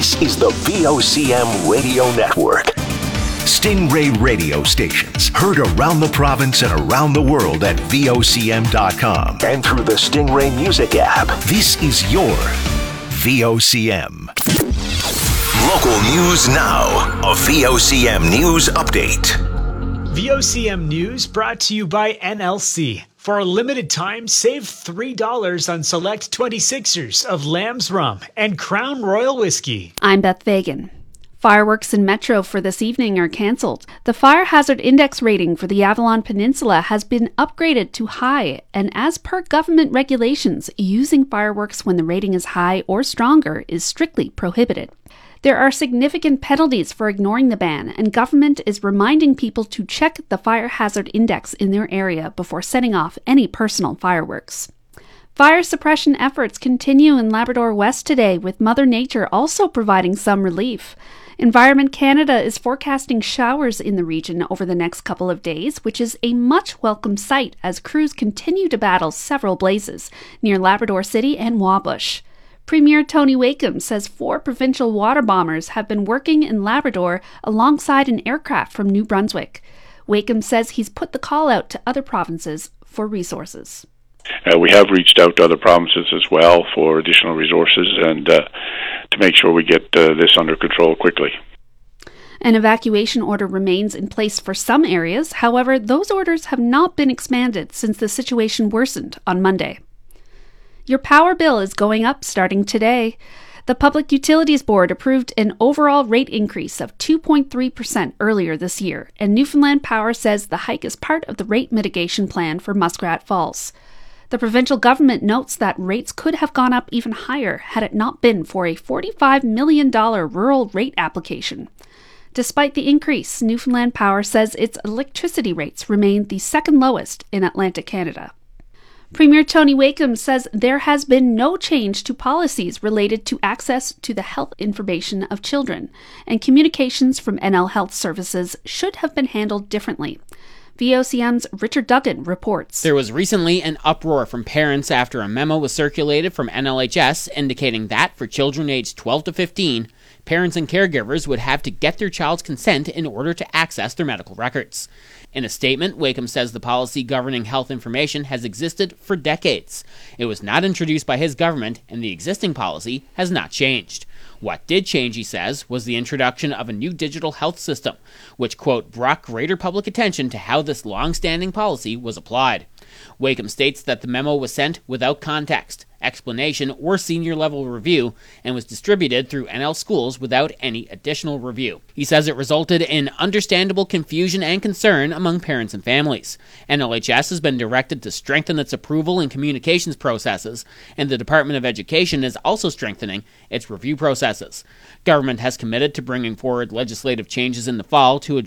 This is the VOCM Radio Network. Stingray radio stations heard around the province and around the world at VOCM.com and through the Stingray Music app. This is your VOCM. Local news now. A VOCM News Update. VOCM News brought to you by NLC. For a limited time, save $3 on select 26ers of Lamb's Rum and Crown Royal Whiskey. I'm Beth Fagan. Fireworks in Metro for this evening are cancelled. The Fire Hazard Index rating for the Avalon Peninsula has been upgraded to high, and as per government regulations, using fireworks when the rating is high or stronger is strictly prohibited. There are significant penalties for ignoring the ban, and government is reminding people to check the fire hazard index in their area before setting off any personal fireworks. Fire suppression efforts continue in Labrador West today, with Mother Nature also providing some relief. Environment Canada is forecasting showers in the region over the next couple of days, which is a much welcome sight as crews continue to battle several blazes near Labrador City and Wabush. Premier Tony Wakeham says 4 provincial water bombers have been working in Labrador alongside an aircraft from New Brunswick. Wakeham says he's put the call out to other provinces for resources. We have reached out to other provinces as well for additional resources and to make sure we get this under control quickly. An evacuation order remains in place for some areas. However, those orders have not been expanded since the situation worsened on Monday. Your power bill is going up starting today. The Public Utilities Board approved an overall rate increase of 2.3% earlier this year, and Newfoundland Power says the hike is part of the rate mitigation plan for Muskrat Falls. The provincial government notes that rates could have gone up even higher had it not been for a $45 million rural rate application. Despite the increase, Newfoundland Power says its electricity rates remain the second lowest in Atlantic Canada. Premier Tony Wakeham says there has been no change to policies related to access to the health information of children, and communications from NL Health Services should have been handled differently. VOCM's Richard Duggan reports. There was recently an uproar from parents after a memo was circulated from NLHS indicating that for children aged 12 to 15, parents and caregivers would have to get their child's consent in order to access their medical records. In a statement, Wakeham says the policy governing health information has existed for decades. It was not introduced by his government, and the existing policy has not changed. What did change, he says, was the introduction of a new digital health system, which, quote, brought greater public attention to how this long-standing policy was applied. Wakeham states that the memo was sent without context, explanation, or senior-level review, and was distributed through NL schools without any additional review. He says it resulted in understandable confusion and concern among parents and families. NLHS has been directed to strengthen its approval and communications processes, and the Department of Education is also strengthening its review processes. Government has committed to bringing forward legislative changes in the fall to address